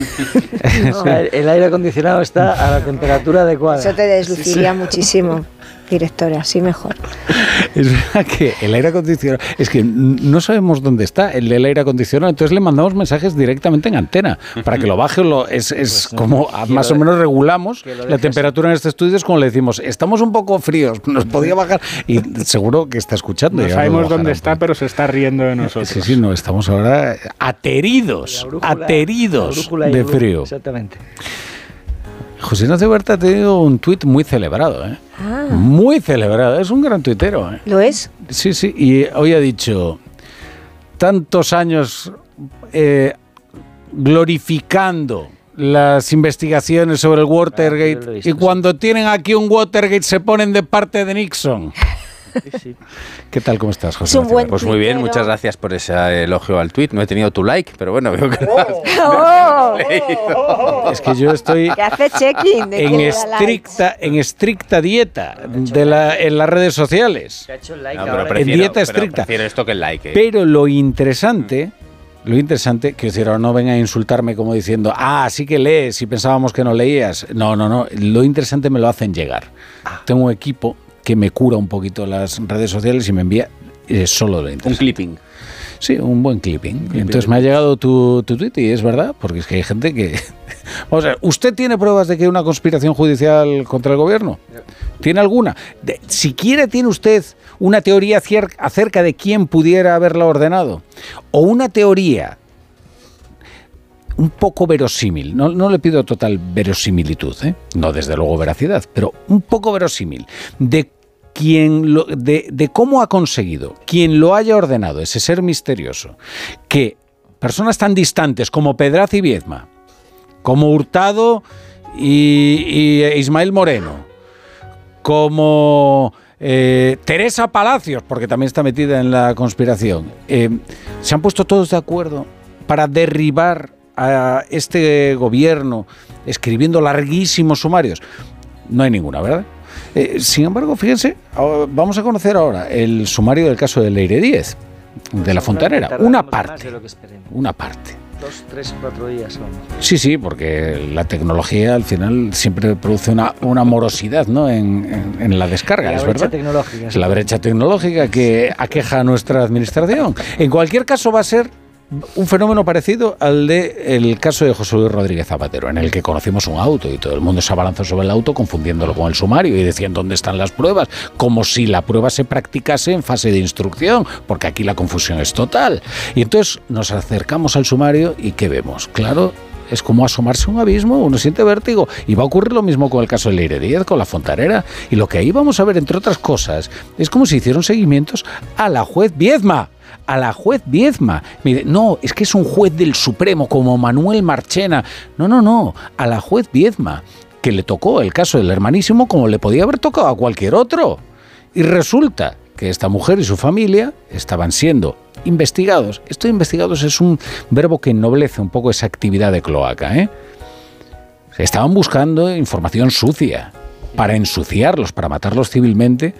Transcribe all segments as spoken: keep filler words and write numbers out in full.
No, el, el aire acondicionado está a la temperatura adecuada. Eso te desluciría sí, sí. muchísimo, directora, así mejor. Es verdad que el aire acondicionado, es que no sabemos dónde está el del aire acondicionado, entonces le mandamos mensajes directamente en antena para que lo baje. Lo, es es pues no, como más o menos regulamos la temperatura en este estudio, es como le decimos, estamos un poco fríos, nos podía bajar, y seguro que está escuchando. No sabemos dónde está, pero se está riendo de nosotros. Sí, sí, no, estamos ahora ateridos, brújula, ateridos de frío. Exactamente. José Ignacio Huerta ha tenido un tuit muy celebrado, ¿eh? Ah. Muy celebrado, es un gran tuitero, ¿eh? ¿Lo es? Sí, sí, y hoy ha dicho, tantos años eh, glorificando las investigaciones sobre el Watergate, ah, visto, y cuando sí. tienen aquí un Watergate se ponen de parte de Nixon. Sí, sí. ¿Qué tal? ¿Cómo estás, José? Pues muy bien, muchas gracias por ese elogio al tuit. No he tenido tu like, pero bueno, veo que oh, oh, oh, oh. Es que yo estoy hace check-in de en estricta en estricta dieta de la, en las redes sociales. Like no, pero prefiero, en dieta pero estricta. Prefiero esto que el like. Eh. Pero lo interesante, lo interesante, que decir, ahora no vengan a insultarme como diciendo, ah, sí que lees y pensábamos que no leías. No, no, no. Lo interesante me lo hacen llegar. Ah. Tengo un equipo que me cura un poquito las redes sociales y me envía eh, solo lo interesante. Un clipping. Sí, un buen clipping. clipping. Entonces me ha llegado tu, tu tweet y es verdad, porque es que hay gente que... Vamos a ver, ¿usted tiene pruebas de que hay una conspiración judicial contra el gobierno? ¿Tiene alguna? De, siquiera tiene usted una teoría acerca de quién pudiera haberla ordenado. O una teoría un poco verosímil, no, no le pido total verosimilitud, ¿eh? No desde luego veracidad, pero un poco verosímil, de, quien lo, de, de cómo ha conseguido, quien lo haya ordenado, ese ser misterioso, que personas tan distantes como Pedraz y Viedma, como Hurtado y, y Ismael Moreno, como eh, Teresa Palacios, porque también está metida en la conspiración, eh, se han puesto todos de acuerdo para derribar a este gobierno escribiendo larguísimos sumarios. No hay ninguna, ¿verdad? Eh, sin embargo, fíjense, vamos a conocer ahora el sumario del caso de Leire Díez, de la Fontanera. Una parte. Una parte. Dos, tres, cuatro días. Vamos. Sí, sí, porque la tecnología al final siempre produce una, una morosidad, ¿no? en, en, en la descarga, la ¿es brecha verdad? Tecnológica, es la brecha tecnológica que aqueja a nuestra administración. En cualquier caso va a ser un fenómeno parecido al de el caso de José Luis Rodríguez Zapatero, en el que conocimos un auto y todo el mundo se abalanzó sobre el auto confundiéndolo con el sumario y decían dónde están las pruebas, como si la prueba se practicase en fase de instrucción, porque aquí la confusión es total. Y entonces nos acercamos al sumario y ¿qué vemos? Claro, es como asomarse a un abismo, uno siente vértigo, y va a ocurrir lo mismo con el caso de Leire Díez, con la Fontanera, y lo que ahí vamos a ver, entre otras cosas, es como si hicieron seguimientos a la juez Viedma. A la juez Viedma. Mire, no, es que es un juez del Supremo como Manuel Marchena. No, no, no, a la juez Viedma, que le tocó el caso del hermanísimo como le podía haber tocado a cualquier otro. Y resulta que esta mujer y su familia estaban siendo investigados. Esto de investigados es un verbo que ennoblece un poco esa actividad de cloaca, ¿eh? Estaban buscando información sucia para ensuciarlos, para matarlos civilmente.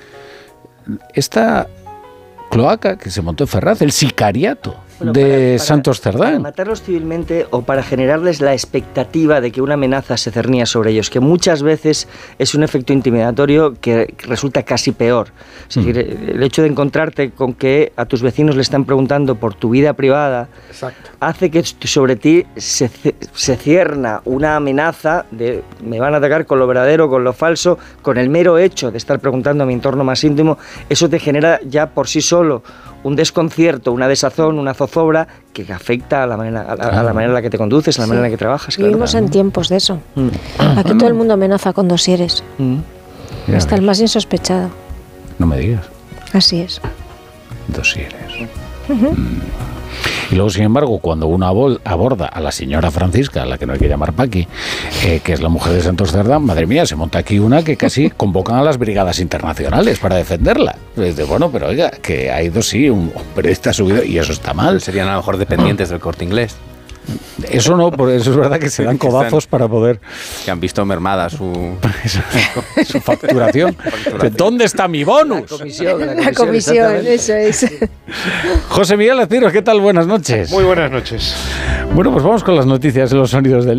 Esta cloaca que se montó en Ferraz, el sicariato bueno, de para, para, Santos Cerdán. Para matarlos civilmente o para generarles la expectativa de que una amenaza se cernía sobre ellos, que muchas veces es un efecto intimidatorio que resulta casi peor. Es mm. decir, el hecho de encontrarte con que a tus vecinos le están preguntando por tu vida privada, exacto, hace que sobre ti se, se cierna una amenaza de me van a atacar con lo verdadero, con lo falso, con el mero hecho de estar preguntando a mi entorno más íntimo. Eso te genera ya por sí solo un desconcierto, una desazón, una zozobra que afecta a la manera, a la, a la manera en la que te conduces, a la sí. manera en la que trabajas. Vivimos claro. en tiempos de eso. Mm. Aquí todo el mundo amenaza con dosieres. Mm. Hasta el más insospechado. No me digas. Así es. Dosieres. Uh-huh. Mm. Y luego, sin embargo, cuando uno aborda a la señora Francisca, a la que no hay que llamar Paqui, eh, que es la mujer de Santos Cerdán, madre mía, se monta aquí una que casi convocan a las brigadas internacionales para defenderla. Dice, bueno, pero oiga, que ha ido, sí, un, un periodista subido y eso está mal. Serían a lo mejor dependientes del Corte Inglés. Eso no, por eso es verdad que se dan codazos para poder... Que han visto mermada su... su facturación. facturación. ¿Dónde está mi bonus? La comisión, la comisión, la comisión eso es. José Miguel Aciros, ¿qué tal? Buenas noches. Muy buenas noches. Bueno, pues vamos con las noticias y los sonidos del